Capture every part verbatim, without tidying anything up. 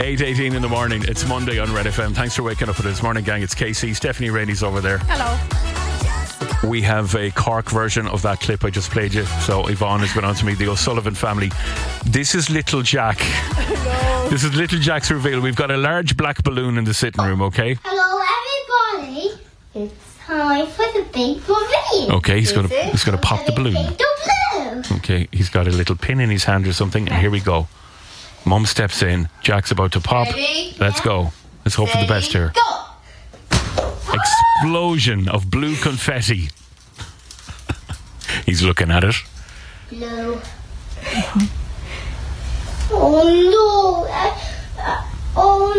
eight eighteen in the morning. It's Monday on Red F M. Thanks for waking up with us this morning, gang. It's K C. Stephanie Rainey's over there. Hello. We have a Cork version of that clip I just played you. So Yvonne has been on to me, the O'Sullivan family. This is Little Jack. No. This is Little Jack's reveal. We've got a large black balloon in the sitting room, okay? Hello, everybody. It's time for the big reveal. Okay, he's going to he's going to pop the balloon. The blue. Okay, he's got a little pin in his hand or something, and here we go. Mum steps in. Jack's about to pop. Ready? Let's go. Let's hope for the best here. Go. Explosion of blue confetti. He's looking at it. Blue. Oh no! Uh, uh, oh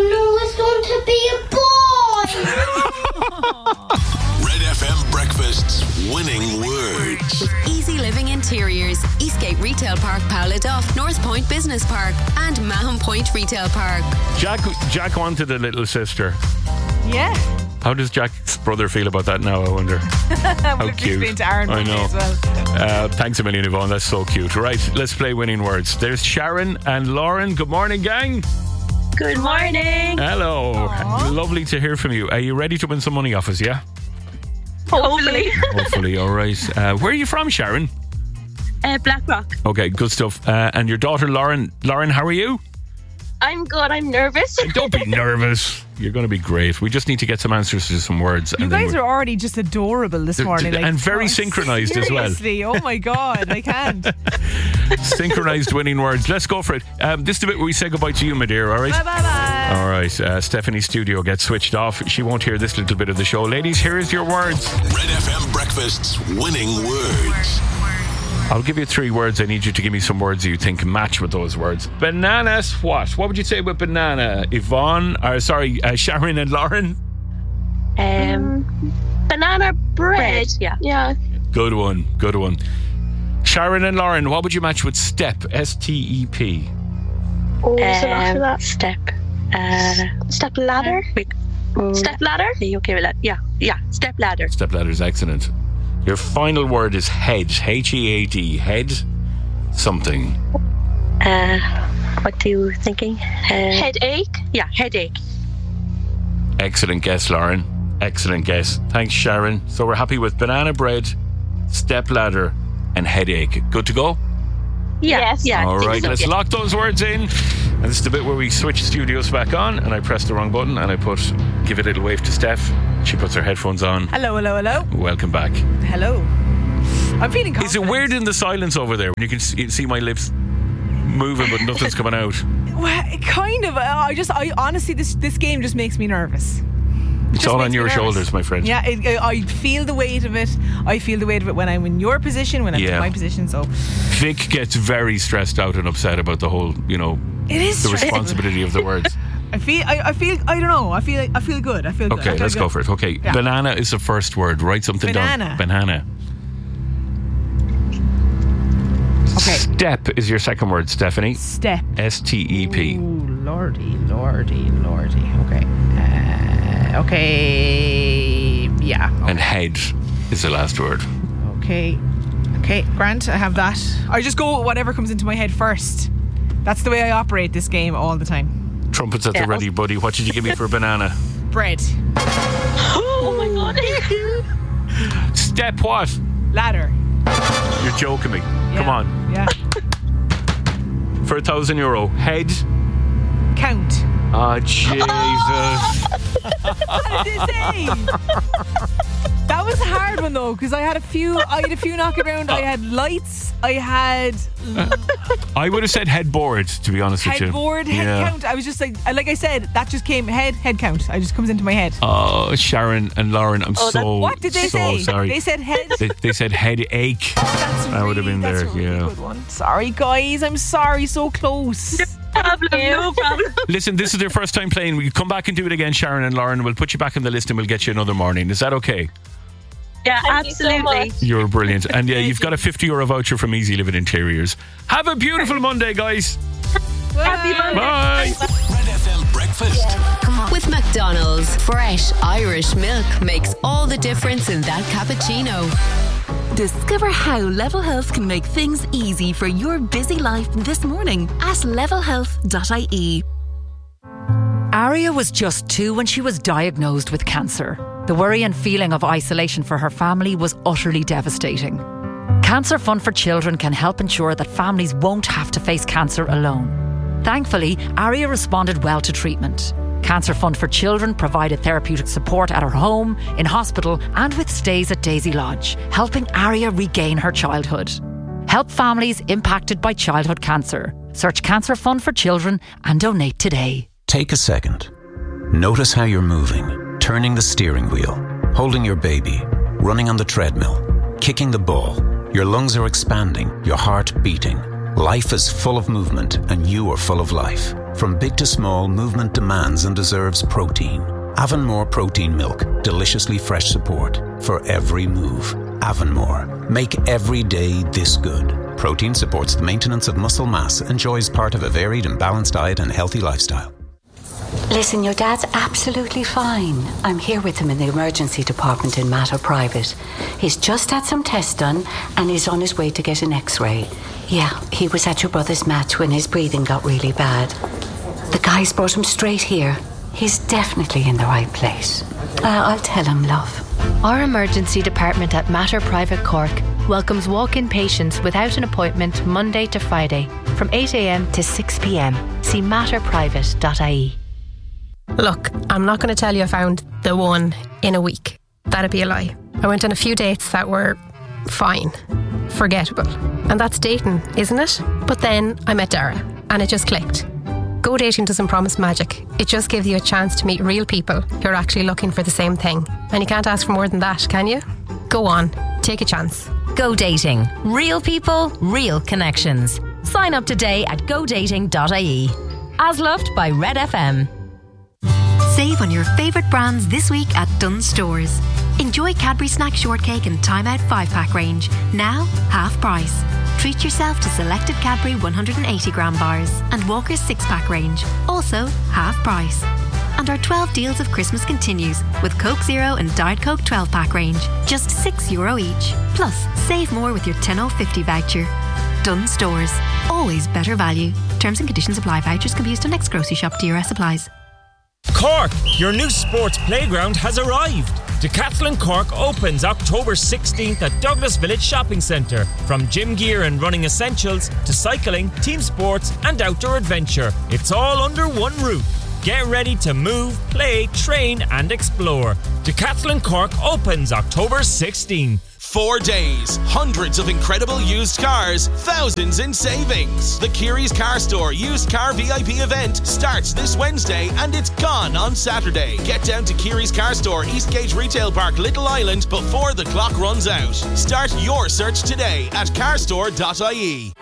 no! It's going to be a boy. Red F M Breakfast's winning words. Easy Living Interiors, Eastgate Retail Park, Powladuff, North Point Business Park, and Mahon Point Retail Park. Jack Jack wanted a little sister. Yeah. How does Jack's brother feel about that now, I wonder? How We've cute. been to Aaron I one day know. as well. Uh, thanks a million, Yvonne. That's so cute. Right, let's play winning words. There's Sharon and Lauren. Good morning, gang. Good morning. Hello. Aww. Lovely to hear from you. Are you ready to win some money off us, yeah? Hopefully. Hopefully, all right. Uh, where are you from, Sharon? Uh, Blackrock. Okay, good stuff. Uh, and your daughter, Lauren. Lauren, how are you? I'm good. I'm nervous. Don't be nervous. You're going to be great. We just need to get some answers to some words. You and then guys we're- are already just adorable this They're- morning. Like, and very oh, synchronised as well. Seriously, oh my God, I can't. synchronised winning words. Let's go for it. Um, this is the bit where we say goodbye to you, my dear, all right? Bye bye bye. All right, uh, Stephanie's studio gets switched off. She won't hear this little bit of the show. Ladies, here is your words. Red F M Breakfast's winning words. I'll give you three words. I need you to give me some words you think match with those words. Bananas, what? What would you say with banana? Yvonne, or sorry, uh, Sharon and Lauren? Um, banana bread. Yeah. Yeah. Good one, good one. Sharon and Lauren, what would you match with step? S T E P. Oh, there's a lot Um, for that. Step. Uh, Step ladder. we- mm, Step ladder. Are you okay with that? Yeah, yeah. Step ladder. Step ladder's excellent. Your final word is head. H E A D. Head something. Uh, what are you thinking? Uh, Headache. Yeah, headache. Excellent guess, Lauren. Excellent guess. Thanks, Sharon. So we're happy with banana bread, step ladder, and headache. Good to go? Yeah, Yes. yeah. All think right, so, let's yeah. lock those words in. And this is the bit where we switch studios back on, and I press the wrong button, and I put, give a little wave to Steph. She puts her headphones on. Hello, hello, hello. Welcome back. Hello. I'm feeling confident. Is it weird in the silence over there when you can see, see my lips moving, but nothing's coming out? Well, kind of. uh, I just, I honestly, this this game just makes me nervous. It's Just all makes on me your nervous. shoulders, my friend. Yeah, it, I I feel the weight of it. I feel the weight of it when I'm in your position, when I'm Yeah. in my position. So Vic gets very stressed out and upset about the whole, you know, it is the stressful. responsibility of the words. I feel, I, I feel, I don't know. I feel, I feel good. I feel good. I Okay, feel let's good. go for it. Okay, Yeah. banana is the first word. Write something Banana. down. Banana. Okay. Step is your second word, Stephanie. Step. S T E P. Ooh, lordy, lordy, lordy. Okay. Uh, okay. Yeah. And head is the last word. Okay. Okay, Grant, I have that. I just go with whatever comes into my head first. That's the way I operate this game all the time. Trumpets at Yeah. the ready, buddy. What did you give me for banana? Bread. Oh my God. Step what? Ladder. You're joking me. Come Yeah. on. Yeah. For a thousand euro. Head. Count. Oh, Jesus. What did it say? That was a hard one though, because I had a few. I had a few knocking around. I had lights. I had I would have said headboard, to be honest with you. headboard, head Yeah. count. I was just like, like I said, that just came head, head count. I just comes into my head. Oh, Sharon and Lauren, I'm Oh, that- so, what did they so say? sorry. They said head. They, they said headache. That's That would have really- been that's there, a really yeah. Good one. Sorry, guys. I'm sorry. So close. Problem. No problem. Listen, this is their first time playing. We come back and do it again, Sharon and Lauren. We'll put you back on the list and we'll get you another morning. Is that okay? Yeah, Thank you so absolutely. much. You're brilliant. And yeah, you've got a fifty euro voucher from Easy Living Interiors. Have a beautiful Monday, guys. Happy Monday. Bye. Red F M Breakfast. With McDonald's, fresh Irish milk makes all the difference in that cappuccino. Discover how Level Health can make things easy for your busy life this morning at level health dot I E. Aria was just two when she was diagnosed with cancer. The worry and feeling of isolation for her family was utterly devastating. Cancer Fund for Children can help ensure that families won't have to face cancer alone. Thankfully, Aria responded well to treatment. Cancer Fund for Children provided therapeutic support at her home, in hospital and with stays at Daisy Lodge, helping Aria regain her childhood. Help families impacted by childhood cancer. Search Cancer Fund for Children and donate today. Take a second. Notice how you're moving, turning the steering wheel, holding your baby, running on the treadmill, kicking the ball. Your lungs are expanding, your heart beating. Life is full of movement and you are full of life. From big to small, movement demands and deserves protein. Avonmore Protein Milk, deliciously fresh support for every move. Avonmore, make every day this good. Protein supports the maintenance of muscle mass, enjoys part of a varied and balanced diet and healthy lifestyle. Listen, your dad's absolutely fine. I'm here with him in the emergency department in Mater Private. He's just had some tests done and he's on his way to get an x-ray. Yeah, he was at your brother's match when his breathing got really bad. The guys brought him straight here. He's definitely in the right place. Uh, I'll tell him, love. Our emergency department at Mater Private Cork welcomes walk-in patients without an appointment Monday to Friday from eight a.m. to six p.m. See mater private dot I E. Look, I'm not going to tell you I found the one in a week. That'd be a lie. I went on a few dates that were fine, forgettable. And that's dating, isn't it? But then I met Dara and it just clicked. Go dating doesn't promise magic. It just gives you a chance to meet real people who are actually looking for the same thing. And you can't ask for more than that, can you? Go on, take a chance. Go dating. Real people, real connections. Sign up today at go dating dot I E. As loved by Red F M. Save on your favourite brands this week at Dunnes Stores. Enjoy Cadbury Snack Shortcake and Time Out five pack range, now half price. Treat yourself to selected Cadbury one hundred eighty gram bars and Walker's six pack range, also half price. And our twelve deals of Christmas continues with Coke Zero and Diet Coke twelve pack range, just six euro each. Plus, save more with your ten oh fifty voucher. Dunnes Stores, always better value. Terms and conditions apply. Vouchers can be used on next grocery shop. D R S applies. Cork, your new sports playground has arrived. Decathlon Cork opens October sixteenth at Douglas Village Shopping Centre. From gym gear and running essentials to cycling, team sports and outdoor adventure, it's all under one roof. Get ready to move, play, train and explore. Decathlon Cork opens October sixteenth. Four days, hundreds of incredible used cars, thousands in savings. The Keary's Car Store Used Car V I P event starts this Wednesday and it's gone on Saturday. Get down to Keary's Car Store, Eastgate Retail Park, Little Island before the clock runs out. Start your search today at car store dot I E.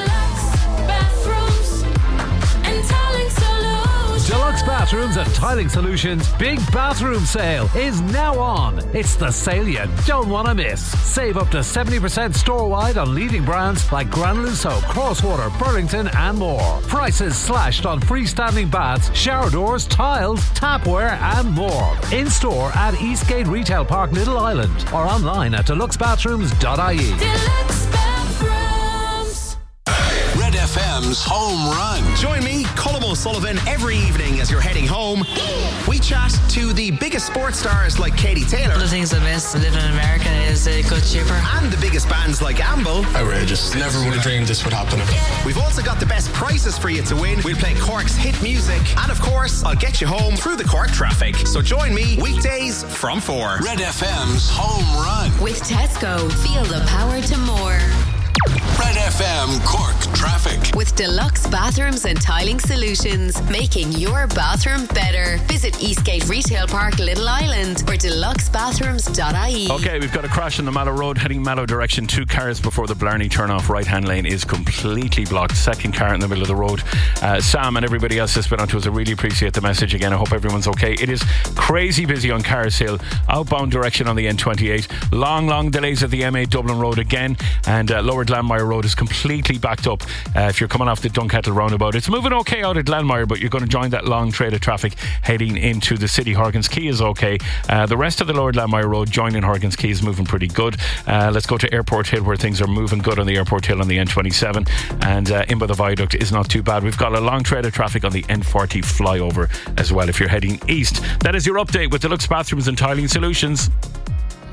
Deluxe Bathrooms and Tiling Solutions Big Bathroom Sale is now on. It's the sale you don't want to miss. Save up to seventy percent store-wide on leading brands like Granuloso, Crosswater, Burlington and more. Prices slashed on freestanding baths, shower doors, tiles, tapware and more. In-store at Eastgate Retail Park, Little Island or online at deluxe bathrooms dot I E. Deluxe Bathrooms. Red F M's Home Run. Join me, Colm O'Sullivan, every evening as you're heading home. We chat to the biggest sports stars like Katie Taylor. One of the things I miss living in America is it got cheaper. And the biggest bands like Amble. Outrageous. Never would have dreamed this would happen. We've also got the best prizes for you to win. We'll play Cork's hit music. And of course, I'll get you home through the Cork traffic. So join me weekdays from four. Red F M's Home Run. With Tesco, feel the power to more. Red F M Cork traffic. With Deluxe Bathrooms and Tiling Solutions, making your bathroom better. Visit Eastgate Retail Park, Little Island or deluxe bathrooms dot I E. Okay, we've got a crash on the Mallow Road heading Mallow direction. Two cars before the Blarney turn-off. Right-hand lane is completely blocked. Second car in the middle of the road. Uh, Sam and everybody else that's been on to us, I really appreciate the message again. I hope everyone's okay. It is crazy busy on Carrs Hill. Outbound direction on the N twenty-eight. Long, long delays at the M eight Dublin Road again. And uh, Lower Glanmire Road is completely backed up uh, if you're coming off the Dunkettle roundabout. It's moving okay out at Glenmire, but you're going to join that long trail of traffic heading into the city. Horgan's Quay is okay. Uh, the rest of the Lower Glenmire Road joining Horgan's Quay is moving pretty good. Uh, let's go to Airport Hill, where things are moving good on the Airport Hill on the N twenty-seven, and uh, in by the viaduct is not too bad. We've got a long trail of traffic on the N forty flyover as well if you're heading east. That is your update with Deluxe Bathrooms and Tiling Solutions.